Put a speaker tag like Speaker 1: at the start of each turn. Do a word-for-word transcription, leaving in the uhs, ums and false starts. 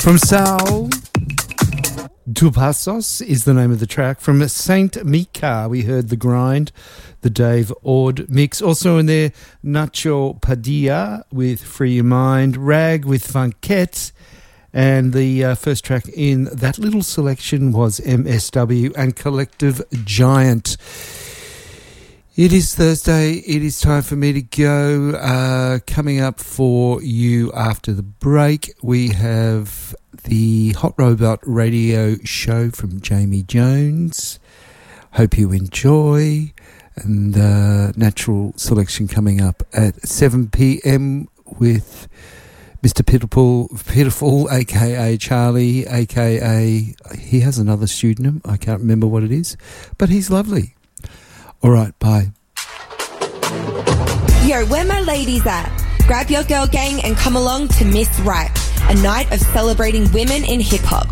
Speaker 1: From Sal Tu Pasos is the name of the track. From Saint Mika, we heard The Grind, the Dave Ord mix. Also in there, Nacho Padilla with Free Your Mind, Rag with Funkette, and the uh, first track in that little selection was M S W and Collective Giant. It is Thursday. It is time for me to go. Uh, coming up for you after the break, we have the Hot Robot Radio show from Jamie Jones. Hope you enjoy. And uh, Natural Selection coming up at seven p.m. with Mister Pitiful, Pitiful, a k a. Charlie, a k a... He has another pseudonym. I can't remember what it is. But he's lovely. All right, bye.
Speaker 2: Yo, where my ladies at? Grab your girl gang and come along to Miss Right, a night of celebrating women in hip-hop.